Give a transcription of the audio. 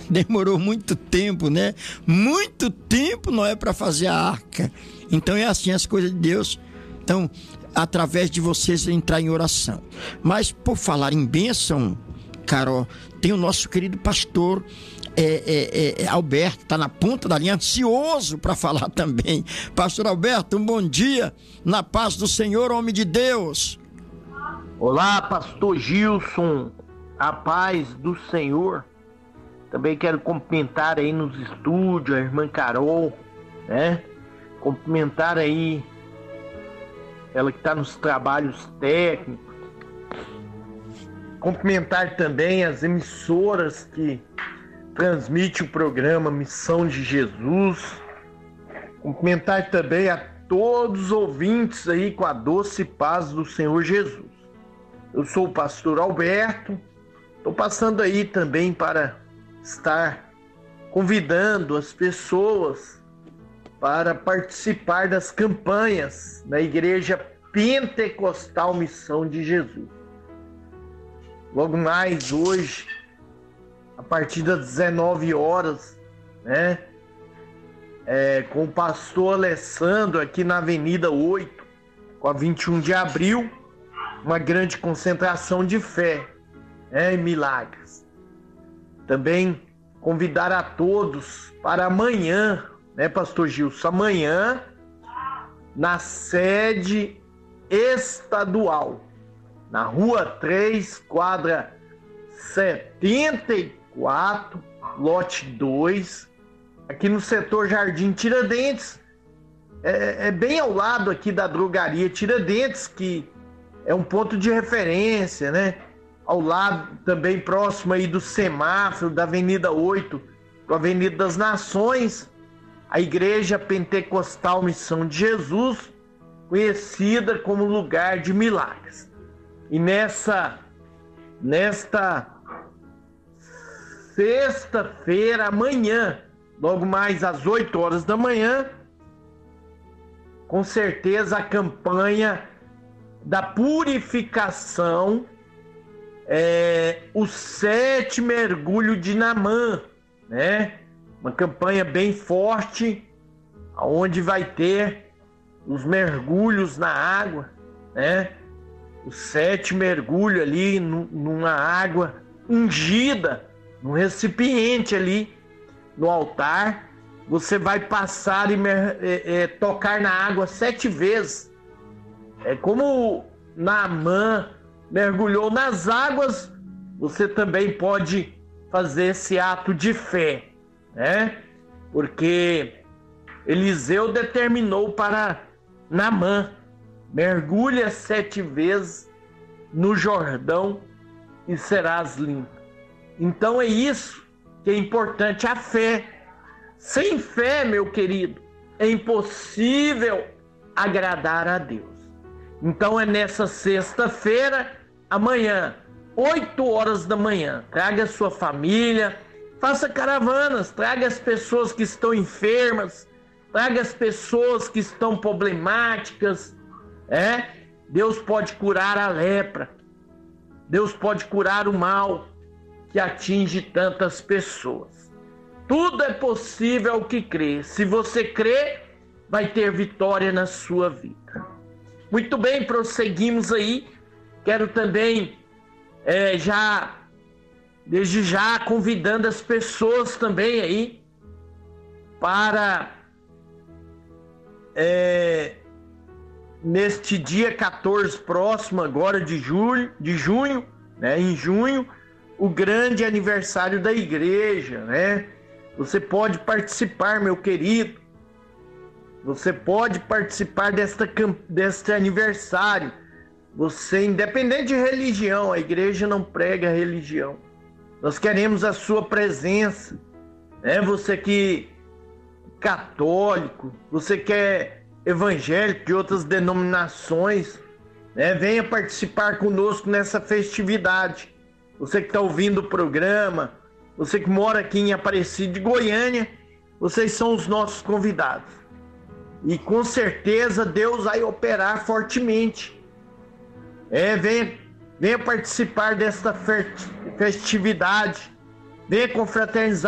Demorou muito tempo, né? Muito tempo Noé para fazer a arca. Então é assim as coisas de Deus. Então, através de vocês entrar em oração. Mas por falar em bênção, Carol, tem o nosso querido pastor Alberto, está na ponta da linha, ansioso para falar também. Pastor Alberto, um bom dia, na paz do Senhor, homem de Deus. Olá, pastor Gilson, a paz do Senhor. Também quero cumprimentar aí nos estúdios a irmã Carol, né? Cumprimentar aí ela que está nos trabalhos técnicos. Cumprimentar também as emissoras que transmitem o programa Missão de Jesus. Cumprimentar também a todos os ouvintes aí com a doce paz do Senhor Jesus. Eu sou o pastor Alberto. Estou passando aí também para estar convidando as pessoas para participar das campanhas na Igreja Pentecostal Missão de Jesus. Logo mais hoje, a partir das 19 horas, né? Com o pastor Alessandro aqui na Avenida 8, com a 21 de abril, uma grande concentração de fé, e milagres. Também convidar a todos para amanhã, né, pastor Gilson? Amanhã, na sede estadual, na Rua 3, quadra 74, lote 2, aqui no setor Jardim Tiradentes, bem ao lado aqui da drogaria Tiradentes, que é um ponto de referência, né? Ao lado, também próximo aí do semáforo da Avenida 8, com a Avenida das Nações, a Igreja Pentecostal Missão de Jesus, conhecida como lugar de milagres. E nesta sexta-feira, amanhã, logo mais às 8 horas da manhã, com certeza a campanha da purificação, o 7 mergulho de Naamã, né? Uma campanha bem forte, onde vai ter os mergulhos na água, né? O 7 mergulho ali numa água ungida, num recipiente ali no altar. Você vai passar e tocar na água 7 vezes. Como Naamã mergulhou nas águas, você também pode fazer esse ato de fé, né? Porque Eliseu determinou para Naamã: mergulha 7 vezes no Jordão e serás limpo. Então é isso que é importante, a fé. Sem fé, meu querido, é impossível agradar a Deus. Então é nessa sexta-feira, amanhã, 8 horas da manhã. Traga a sua família, faça caravanas, traga as pessoas que estão enfermas, traga as pessoas que estão problemáticas. Deus pode curar a lepra, Deus pode curar o mal que atinge tantas pessoas. Tudo é possível ao que crê. Se você crê, vai ter vitória na sua vida. Muito bem, prosseguimos aí. Quero também, desde já, convidando as pessoas também aí para neste dia 14 próximo agora de junho, né, em junho, o grande aniversário da igreja, né? Você pode participar, meu querido. Você pode participar deste aniversário. Você, independente de religião, a igreja não prega religião. Nós queremos a sua presença, né? Você que é católico, você que é evangélico de outras denominações, né? Venha participar conosco nessa festividade. Você que está ouvindo o programa, você que mora aqui em Aparecida de Goiânia, vocês são os nossos convidados. E com certeza Deus vai operar fortemente. Venha participar desta festividade. Venha confraternizar